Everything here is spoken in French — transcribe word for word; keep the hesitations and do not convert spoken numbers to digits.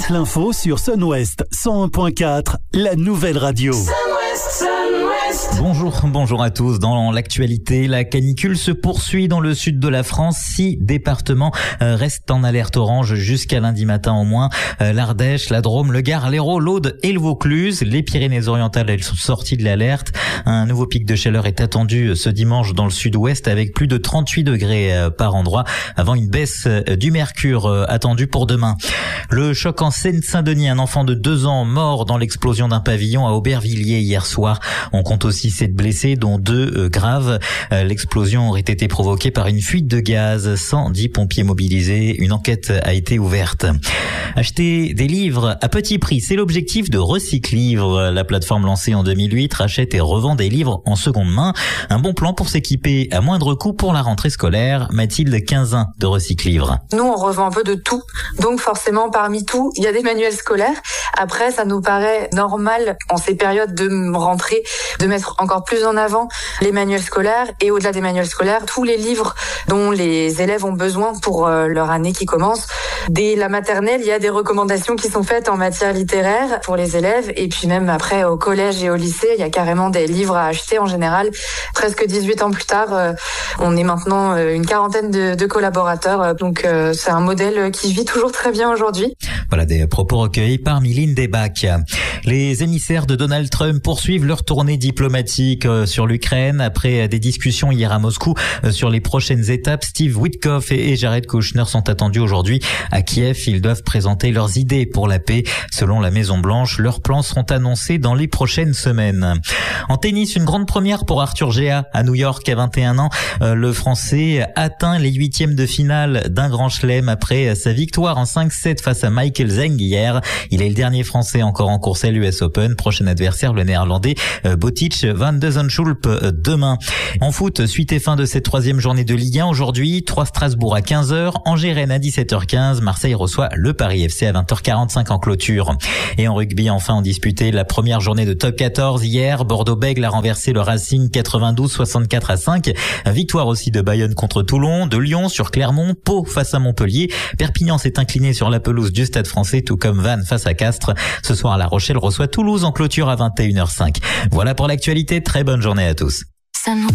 Tous l'info sur Sun West cent un point quatre, la nouvelle radio. Sun West, Sun West. Bonjour, bonjour à tous. Dans l'actualité, la canicule se poursuit dans le sud de la France. Six départements restent en alerte orange jusqu'à lundi matin au moins. L'Ardèche, la Drôme, le Gard, l'Hérault, l'Aude et le Vaucluse. Les Pyrénées-Orientales, elles sont sorties de l'alerte. Un nouveau pic de chaleur est attendu ce dimanche dans le sud-ouest avec plus de trente-huit degrés par endroit avant une baisse du mercure attendue pour demain. Le choc en Seine-Saint-Denis, un enfant de deux ans mort dans l'explosion d'un pavillon à Aubervilliers hier soir. On compte aussi sept blessés, dont deux euh, graves. Euh, l'explosion aurait été provoquée par une fuite de gaz. cent dix pompiers mobilisés. Une enquête a été ouverte. Acheter des livres à petit prix, c'est l'objectif de Recyclivre. La plateforme lancée en deux mille huit rachète et revend des livres en seconde main. Un bon plan pour s'équiper à moindre coût pour la rentrée scolaire. Mathilde Quinzin de Recyclivre. Nous, on revend un peu de tout. Donc forcément, parmi tout, il y a des manuels scolaires. Après, ça nous paraît normal en ces périodes de rentrée de mettre encore plus en avant les manuels scolaires et au-delà des manuels scolaires, tous les livres dont les élèves ont besoin pour leur année qui commence. Dès la maternelle, il y a des recommandations qui sont faites en matière littéraire pour les élèves et puis même après au collège et au lycée, il y a carrément des livres à acheter en général. Presque dix-huit ans plus tard, on est maintenant une quarantaine de, de collaborateurs, donc c'est un modèle qui vit toujours très bien aujourd'hui. Voilà des propos recueillis par Mylène Debac. Les émissaires de Donald Trump poursuivent leur tournée diplomatique sur l'Ukraine. Après des discussions hier à Moscou sur les prochaines étapes, Steve Witkoff et Jared Kushner sont attendus aujourd'hui à Kiev. Ils doivent présenter leurs idées pour la paix. Selon la Maison-Blanche, leurs plans seront annoncés dans les prochaines semaines. En tennis, une grande première pour Arthur Gea à New York à vingt et un ans. Le Français atteint les huitièmes de finale d'un grand chelem après sa victoire en cinq sept face à Michael Zeng hier. Il est le dernier Français encore en course à l'U S Open. Prochain adversaire, le Néerlandais Botic van de Zandschulp demain. En foot, suite et fin de cette troisième journée de Ligue un aujourd'hui. trois Strasbourg à quinze heures, Angers-Rennes à dix-sept heures quinze, Marseille reçoit le Paris F C à vingt heures quarante-cinq en clôture. Et en rugby, enfin, on disputait la première journée de top quatorze hier. Bordeaux-Bègles a renversé le Racing quatre-vingt-douze soixante-quatre à cinq. Victoire aussi de Bayonne contre Toulon, de Lyon sur Clermont, Pau face à Montpellier. Perpignan s'est incliné sur la pelouse du Stade Français, tout comme Vannes face à Castres. Ce soir, La Rochelle reçoit Toulouse en clôture à vingt et une heures cinq. Voilà pour l'actualité. Très bonne journée à tous.